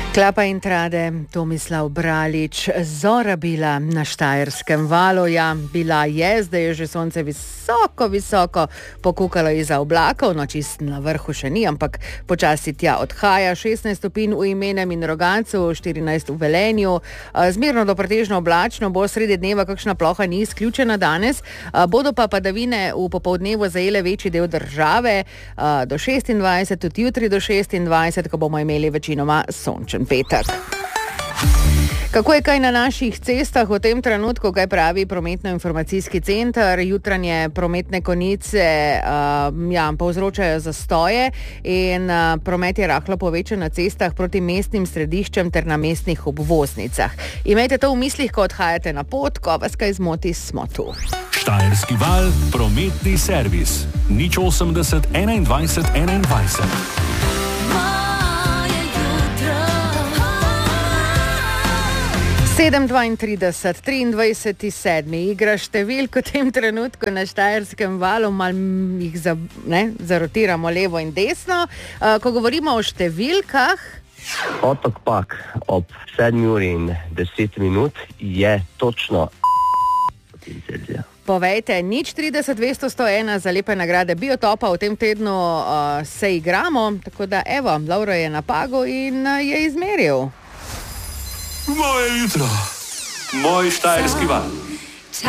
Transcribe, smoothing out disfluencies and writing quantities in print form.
Klapa in trade, Tomislav Bralič, zora bila na Štajerskem valu, ja, bila je, zdaj je že sonce visoko pokukalo iza oblakov, no čist na vrhu še ni, ampak počasi tja odhaja, 16 stopinj v Imenem in Rogancu, 14 v Velenju, zmerno do pretežno oblačno, bo sredi dneva kakšna ploha ni izključena danes, bodo pa padavine v popoldnevu zajele večji del države, do 26, tudi jutri do 26, ko bomo imeli večinoma sončen petek. Kako je kaj na naših cestah v tem trenutku, kaj pravi prometno-informacijski center? Jutranje prometne konice povzročajo zastoje in promet je rahlo povečan na cestah proti mestnim središčem ter na mestnih obvoznicah. Imejte to v mislih, ko odhajate na pot, ko vas kaj zmoti, smo tu. Štajerski val, prometni servis. 080 21 21. 7:32, 23.7. igra številk v tem trenutku na Štajerskem valu, malo jih zarotiramo levo in desno. Ko govorimo o številkah... Otok Pag ob 7:10 je točno Celzija. Povejte, 030 200 101 za lepe nagrade Biotopa. V tem tednu se igramo, tako da evo, Lovro je na Pagu in je izmeril. Moje jutro, moj štajerski val.